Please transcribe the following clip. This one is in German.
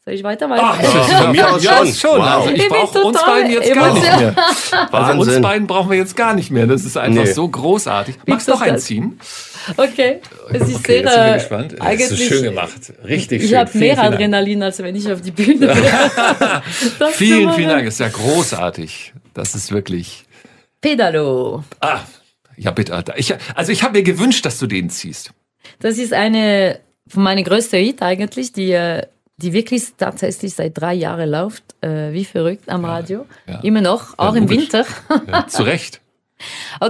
Soll ich weiter? Von mir aus Ja, schon. schon. Wow. Also ich Ich bin brauche uns total beiden jetzt gar nicht mehr. Also uns Wahnsinn. beiden brauchen wir jetzt gar nicht mehr. Das ist einfach Nee. so großartig. Magst du noch total- einen ziehen? Okay, es ist Okay, sehr, jetzt sind wir gespannt. Das ist eigentlich, so schön gemacht. Richtig ich schön. habe Vielen, mehr vielen Dank. Adrenalin, als wenn ich auf die Bühne bin. Das Vielen, zu vielen Dank. machen. Das ist ja großartig. Das ist wirklich... Pedalo. Ja, bitte. Ich habe mir gewünscht, dass du den ziehst. Das ist eine von meinen größten Hit eigentlich, die wirklich tatsächlich seit 3 Jahren läuft, wie verrückt am Radio. ja. Immer noch, auch Ja, im logisch. Winter. Ja, zu Recht.